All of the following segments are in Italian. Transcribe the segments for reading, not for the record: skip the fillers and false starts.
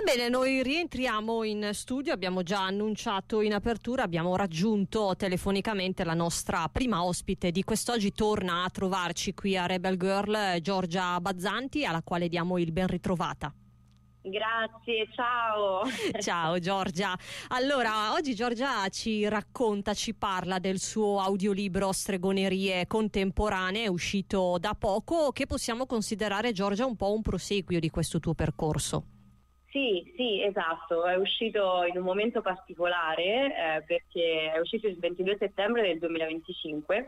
Ebbene, noi rientriamo in studio, abbiamo già annunciato in apertura, abbiamo raggiunto telefonicamente la nostra prima ospite di quest'oggi. Torna a trovarci qui a Rebel Girl Giorgia Bazzanti, alla quale diamo il ben ritrovata. Grazie, ciao. Ciao Giorgia. Allora, oggi Giorgia ci racconta, ci parla del suo audiolibro Stregonerie contemporanee, uscito da poco, che possiamo considerare, Giorgia, un po' un proseguio di questo tuo percorso. Sì, esatto, è uscito in un momento particolare perché è uscito il 22 settembre del 2025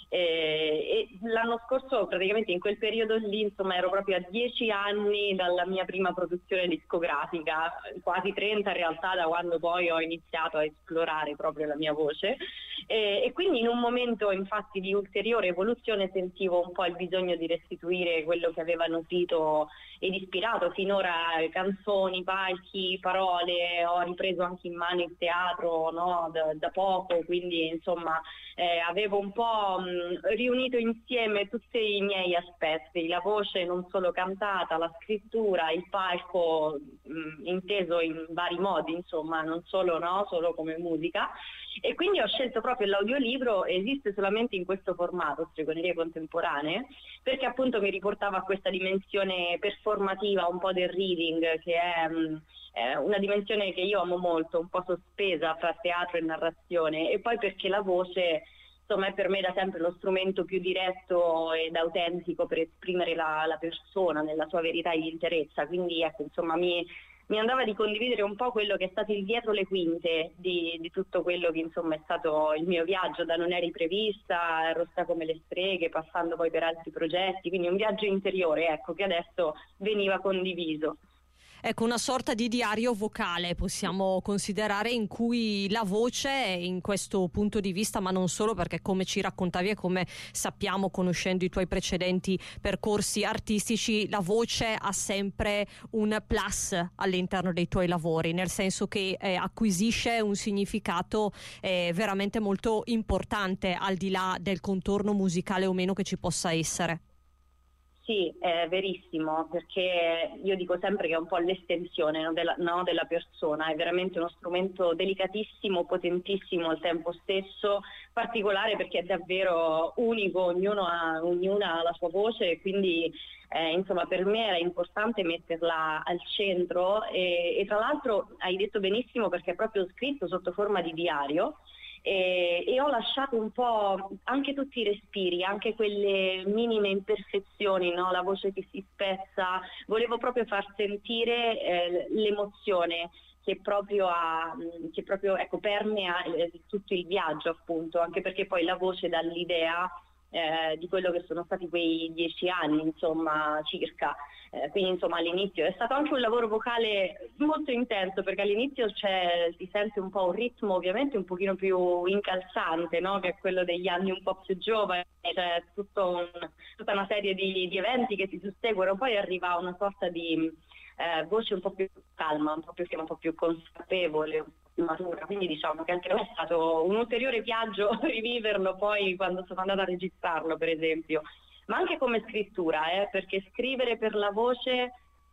e l'anno scorso praticamente in quel periodo lì, insomma, ero proprio a 10 anni dalla mia prima produzione discografica, quasi 30 in realtà da quando poi ho iniziato a esplorare proprio la mia voce e quindi in un momento infatti di ulteriore evoluzione sentivo un po' il bisogno di restituire quello che aveva nutrito ed ispirato finora canzoni, palchi, parole. Ho ripreso anche in mano il teatro, no, da poco, quindi insomma avevo un po' riunito insieme tutti i miei aspetti, la voce non solo cantata, la scrittura, il palco inteso in vari modi, insomma, non solo, no, solo come musica. E quindi ho scelto proprio l'audiolibro, esiste solamente in questo formato, Stregonerie contemporanee, perché appunto mi riportava a questa dimensione performativa, un po' del reading, che è una dimensione che io amo molto, un po' sospesa fra teatro e narrazione, e poi perché la voce, insomma, è per me da sempre lo strumento più diretto ed autentico per esprimere la persona nella sua verità e interezza. Quindi ecco, insomma, mi andava di condividere un po' quello che è stato il dietro le quinte di tutto quello che insomma è stato il mio viaggio da Non eri prevista, Rossa come le streghe, passando poi per altri progetti, quindi un viaggio interiore, ecco, che adesso veniva condiviso. Ecco, una sorta di diario vocale possiamo considerare, in cui la voce, in questo punto di vista, ma non solo, perché come ci raccontavi e come sappiamo conoscendo i tuoi precedenti percorsi artistici, la voce ha sempre un plus all'interno dei tuoi lavori, nel senso che acquisisce un significato veramente molto importante, al di là del contorno musicale o meno che ci possa essere. Sì, è verissimo, perché io dico sempre che è un po' l'estensione, no, della persona, è veramente uno strumento delicatissimo, potentissimo al tempo stesso, particolare perché è davvero unico, ognuna ha la sua voce e quindi insomma per me era importante metterla al centro e tra l'altro hai detto benissimo, perché è proprio scritto sotto forma di diario. E ho lasciato un po' anche tutti i respiri, anche quelle minime imperfezioni, no? La voce che si spezza, volevo proprio far sentire l'emozione che proprio ecco, permea tutto il viaggio, appunto, anche perché poi la voce dà l'idea di quello che sono stati quei 10 anni, insomma, circa. Quindi insomma all'inizio è stato anche un lavoro vocale molto intenso, perché all'inizio si sente un po' un ritmo ovviamente un pochino più incalzante, no? Che è quello degli anni un po' più giovani, c'è tutta una serie di eventi che si susseguono, poi arriva una sorta di voce un po' più calma, un po' più consapevole, un po' più matura, quindi diciamo che anche per me è stato un ulteriore viaggio riviverlo poi quando sono andata a registrarlo, per esempio. Ma anche come scrittura, perché scrivere per la voce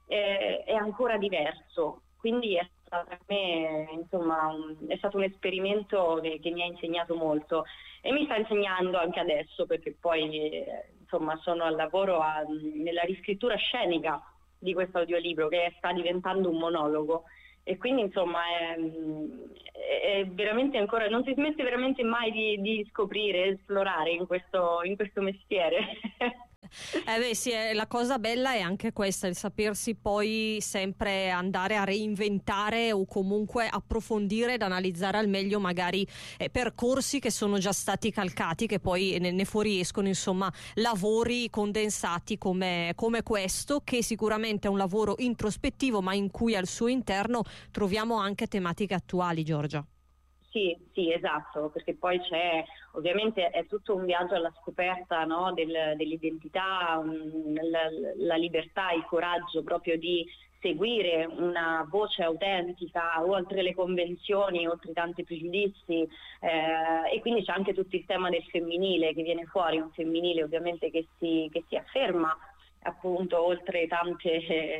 è ancora diverso, quindi è stato per me, insomma, è stato un esperimento che mi ha insegnato molto e mi sta insegnando anche adesso, perché poi insomma sono al lavoro nella riscrittura scenica di questo audiolibro, che sta diventando un monologo. E quindi insomma è veramente ancora, non si smette veramente mai di scoprire, esplorare in questo mestiere. Beh sì, la cosa bella è anche questa, il sapersi poi sempre andare a reinventare o comunque approfondire ed analizzare al meglio magari percorsi che sono già stati calcati, che poi ne fuoriescono insomma lavori condensati come questo, che sicuramente è un lavoro introspettivo, ma in cui al suo interno troviamo anche tematiche attuali, Giorgia. Sì, esatto, perché poi ovviamente è tutto un viaggio alla scoperta, no, dell'identità, la libertà, il coraggio proprio di seguire una voce autentica, oltre le convenzioni, oltre i tanti pregiudizi, e quindi c'è anche tutto il tema del femminile che viene fuori, un femminile ovviamente che si afferma appunto oltre tante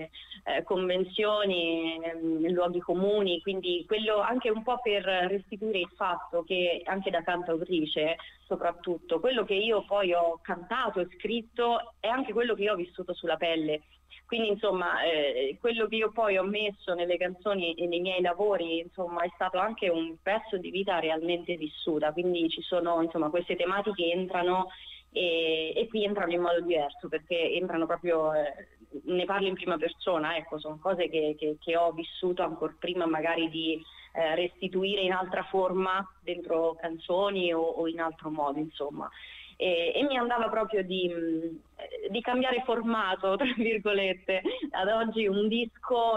convenzioni, luoghi comuni, quindi quello anche un po' per restituire il fatto che anche da cantautrice soprattutto quello che io poi ho cantato e scritto è anche quello che io ho vissuto sulla pelle. Quindi insomma quello che io poi ho messo nelle canzoni e nei miei lavori insomma è stato anche un pezzo di vita realmente vissuta, quindi ci sono insomma queste tematiche entrano e qui entrano in modo diverso perché entrano proprio, ne parlo in prima persona, ecco, sono cose che ho vissuto ancora prima magari di restituire in altra forma dentro canzoni o in altro modo insomma. E mi andava proprio di cambiare formato, tra virgolette. Ad oggi un disco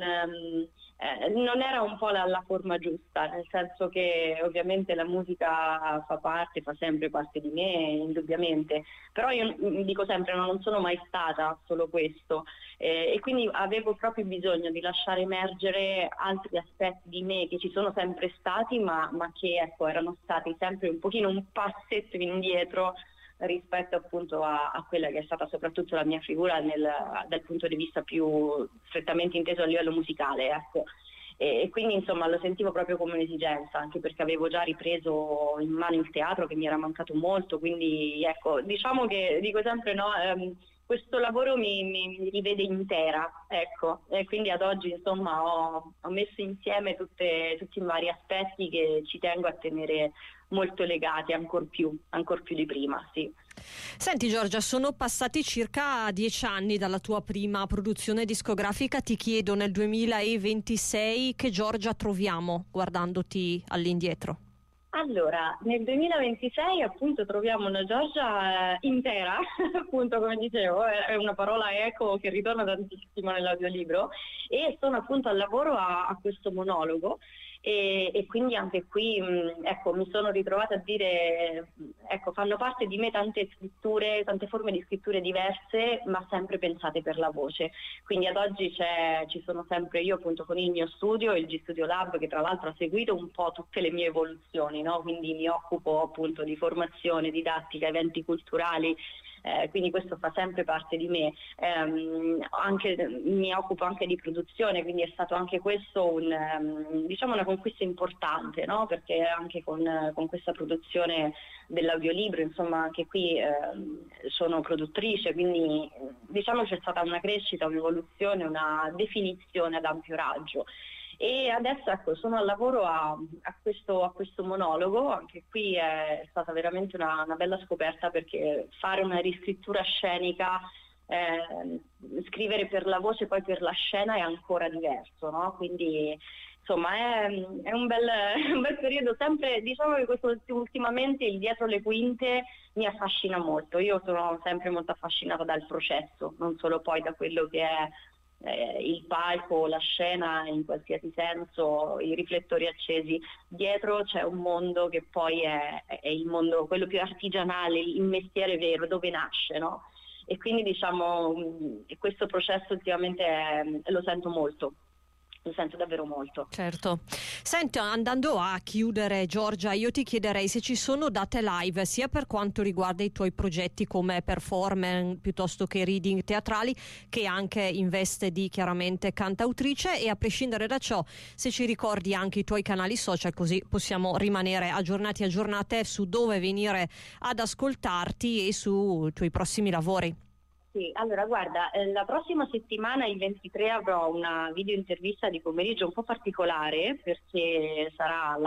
non era un po' la forma giusta, nel senso che ovviamente la musica fa sempre parte di me, indubbiamente, però io dico sempre non sono mai stata solo questo e quindi avevo proprio bisogno di lasciare emergere altri aspetti di me che ci sono sempre stati ma che ecco, erano stati sempre un pochino un passetto indietro rispetto appunto a quella che è stata soprattutto la mia figura dal punto di vista più strettamente inteso a livello musicale, ecco. E quindi insomma lo sentivo proprio come un'esigenza, anche perché avevo già ripreso in mano il teatro che mi era mancato molto, quindi ecco, diciamo che dico sempre no, questo lavoro mi rivede intera, ecco, e quindi ad oggi insomma ho messo insieme tutti i vari aspetti che ci tengo a tenere molto legati, ancor più di prima, sì. Senti Giorgia, sono passati circa 10 anni dalla tua prima produzione discografica, ti chiedo nel 2026 che Giorgia troviamo guardandoti all'indietro? Allora, nel 2026 appunto troviamo una Giorgia intera, appunto come dicevo, è una parola eco che ritorna tantissimo nell'audiolibro e sono appunto al lavoro a questo monologo e quindi anche qui ecco, mi sono ritrovata a dire, ecco, fanno parte di me tante scritture, tante forme di scritture diverse, ma sempre pensate per la voce. Quindi ad oggi ci sono sempre io appunto con il mio studio, il G Studio Lab, che tra l'altro ha seguito un po' tutte le mie evoluzioni, no? Quindi mi occupo appunto di formazione, didattica, eventi culturali, quindi questo fa sempre parte di me. Mi occupo anche di produzione, quindi è stato anche questo diciamo una conquista importante, no? Perché anche con questa produzione dell'audiolibro, insomma anche qui sono produttrice, quindi diciamo c'è stata una crescita, un'evoluzione, una definizione ad ampio raggio. E adesso ecco, sono al lavoro a questo monologo, anche qui è stata veramente una bella scoperta perché fare una riscrittura scenica, scrivere per la voce poi per la scena è ancora diverso, no? Quindi insomma è un bel periodo, sempre diciamo che ultimamente il dietro le quinte mi affascina molto, io sono sempre molto affascinata dal processo, non solo poi da quello che è il palco, la scena in qualsiasi senso, i riflettori accesi, dietro c'è un mondo che poi è il mondo, quello più artigianale, il mestiere vero, dove nasce, no? E quindi diciamo questo processo ultimamente lo sento molto. Lo sento davvero molto. Certo. Senti, andando a chiudere Giorgia, io ti chiederei se ci sono date live sia per quanto riguarda i tuoi progetti come performer piuttosto che reading teatrali, che anche in veste di chiaramente cantautrice, e a prescindere da ciò se ci ricordi anche i tuoi canali social, così possiamo rimanere aggiornate su dove venire ad ascoltarti e sui tuoi prossimi lavori. Sì, allora guarda, la prossima settimana, il 23, avrò una video intervista di pomeriggio un po' particolare perché sarà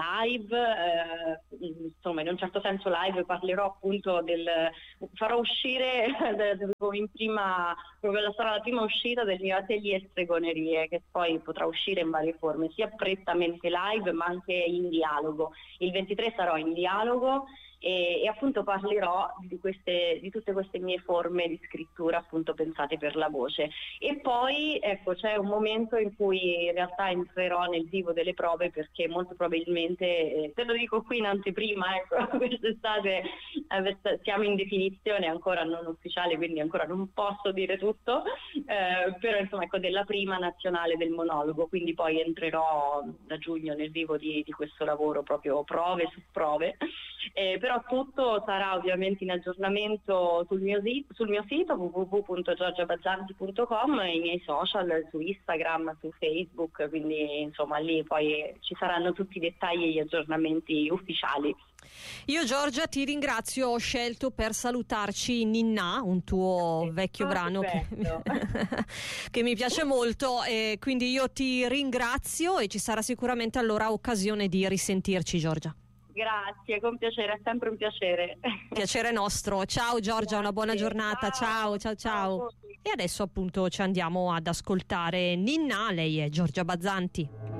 live, insomma in un certo senso live, parlerò appunto farò uscire in prima, proprio sarà la prima uscita del mio atelier Stregonerie, che poi potrà uscire in varie forme, sia prettamente live ma anche in dialogo. Il 23 sarò in dialogo e appunto parlerò di tutte queste mie forme di scrittura appunto pensate per la voce. E poi ecco, c'è un momento in cui in realtà entrerò nel vivo delle prove perché molto probabilmente, te lo dico qui in anteprima, ecco, quest'estate siamo in definizione ancora non ufficiale, quindi ancora non posso dire tutto, però insomma ecco, della prima nazionale del monologo, quindi poi entrerò da giugno nel vivo di questo lavoro, proprio prove su prove, però però tutto sarà ovviamente in aggiornamento sul mio sito www.giorgiabazzanti.com e i miei social su Instagram, su Facebook, quindi insomma lì poi ci saranno tutti i dettagli e gli aggiornamenti ufficiali. Io Giorgia ti ringrazio, ho scelto per salutarci Ninna, un tuo vecchio brano che mi piace molto, e quindi io ti ringrazio e ci sarà sicuramente allora occasione di risentirci, Giorgia. Grazie, con piacere, è sempre un piacere. Piacere nostro. Ciao Giorgia, grazie. Una buona giornata. Ciao. E adesso appunto ci andiamo ad ascoltare Ninna, lei è Giorgia Bazzanti.